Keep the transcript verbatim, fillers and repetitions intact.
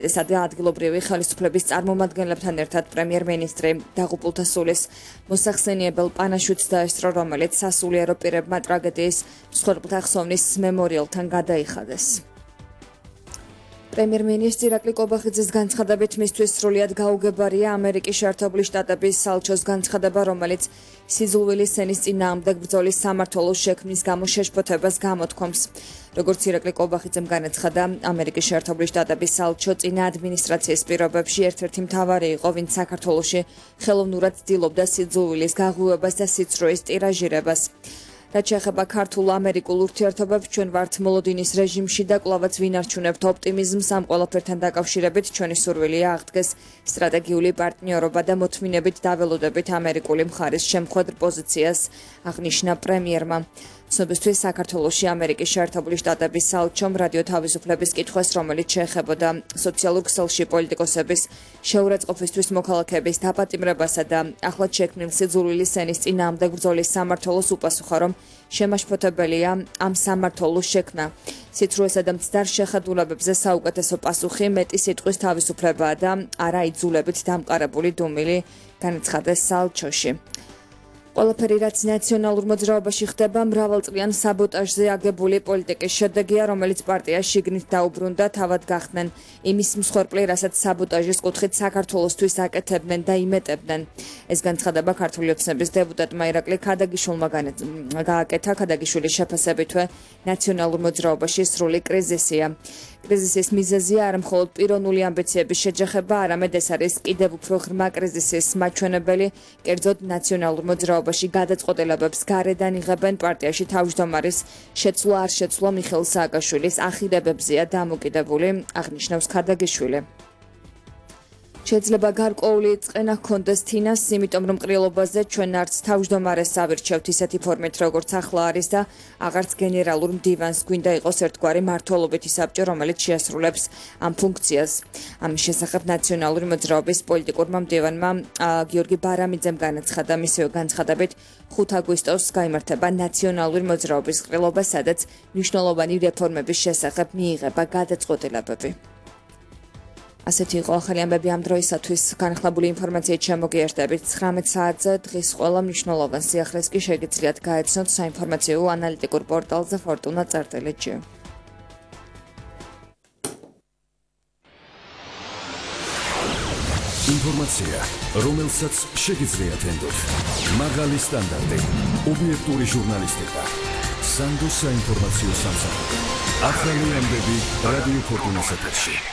ადგილობრივი ხელისუფლების წარმომადგენლებთან ერთად პრემიერ-მინისტრი დაღუპულთა სულის მოსახსენიებელ პანაშუც დაესწრო, რომელიც სასულიერო პირებმა ტრაგედიის მსხვერპლთა ხსოვნის მემორიალთან გადაიხადეს. პრემიერ-მინისტრი ირაკლი კობახიძის განცხადებით მისთვის სრულიად გაუგებარია ამერიკის შეერთებული შტატების საელჩოს განცხადება, რომელიც სიძულვილის სენის წინააღმდეგ ბრძოლის სამმართველოს შექმნის გამო შეშფოთებას გამოთქვამს. როგორც ირაკლი კობახიძემ განაცხადა, ამერიკის შეერთებული შტატების საელჩო წინა ადმინისტრაციის პირობებში ერთ-ერთი მთავარი იყო, ვინც საქართველოში ხელოვნურად ცდილობდა სიძულვილის გაღვივებას და სიცრუის ტირაჟირებას. რაც შეეხება ქართულ-ამერიკულ ურთიერთობებს, ჩვენ ვართ მოლოდინის რეჟიმში და კვლავაც ვინარჩუნებთ ოპტიმიზმს ამ ყველაფერთან დაკავშირებით. ჩვენი სურვილია აღდგეს სტრატეგიული პარტნიორობა და მოთმინებით დაველოდებით ამერიკული მხარის შემხვედრ პოზიციას, აღნიშნა პრემიერმა. ცნობისთვის საქართველოში ამერიკის შეერთებული შტატების საელჩომ რადიო თავისუფლების კითხვას, რომელიც შეეხებოდა სოციალურ ქსელში პოლიტიკოსების შეურაცხყოფისთვის მოქალაქეების დაპატიმრებასა და ახლად შექმნილ სიძულვილის სენის წინააღმდეგ ბრძოლის სამმართველოს უპასუხა, რომ შემაშფოთებელია ამ სამმართველოს შექმნა. სიცრუესა და მცდარ შეხედულებებზე საუკეთესო პასუხი მეტი სიტყვის თავისუფლებაა და არა იძულებით დამყარებული დუმილი, განაცხადეს საელჩოში. ყველაფერი, რაც ნაციონალურ მოძრაობაში ხდება, მრავალწლიან საბოტაჟზე აგებული პოლიტიკის შედეგია, რომელიც პარტიას შიგნით დაუბრუნდა, თავად გახდნენ იმის მსხვერპლი, რასაც საბოტაჟის კუთხით საქართველოსთვის აკეთებდნენ და იმეტებდნენ. ეს განცხადება ქართული ოცნების დეპუტატმა ირაკლი ქადაგიშვილმა გააკეთა. ქადაგიშვილის შეფასებითვე ნაციონალურ მოძრაობაში სრული კრიზისია. კრიზისის მიზეზია არა მხოლოდ პიროვნული ამბიციების შეჯახება, არამედ ეს არის კიდევ უფრო ღრმა კრიზისის მაჩვენებელი, კერძოდ ნაციონალურ მოძრაობაში გადაწყვეტილებებს გარედან იღებენ პარტიაში თავმჯდომარის შეცვლა არ შეცვლა მიხეილ სააკაშვილის ახირებებზეა დამოკიდებული, აღნიშნავს ქადაგიშვილი. შეიძლება გარკვეული წყენა ჰქონდეს თინას, იმიტომ რომ ყრილობაზე ჩვენ არც თავმჯდომარეს ავირჩევთ ისეთი ფორმით, როგორც ახლა არის და აღარც გენერალურ მდივანს გვინდა იყოს ერთგვარი მმართველობითი საბჭო, რომელიც შეასრულებს ამ ფუნქციას. ამის შესახებ ნაციონალური მოძრაობის პოლიტიკურმა მდივანმა გიორგი ბარამიძემ განაცხადა, მისივე განცხადებით ხუთი აგვისტოს გაიმართება ნაციონალური მოძრაობის ყრილობა, სადაც მნიშვნელოვანი რეფორმების შესახებ მიიღება გადაწყვეტილებები. ასეთი იყო ახალი ამბები ამ დროისათვის. განახლებული ინფორმაციით შემოგიერთდებით ცხრამეტ საათზე. დღის ყველა მნიშვნელოვან სიახლეს კი შეგიძლიათ გაეცნოთ საინფორმაციო ანალიტიკურ პორტალზე Fortuna წერტილი ჯი. ინფორმაცია, რომელსაც შეგიძლიათ ენდოთ. მაღალი სტანდარტი, ობიექტური ჟურნალისტიკა. სანდოს საინფორმაციო სამსახური. ახალი ამბები რადიო Fortuna-ს ეთერში.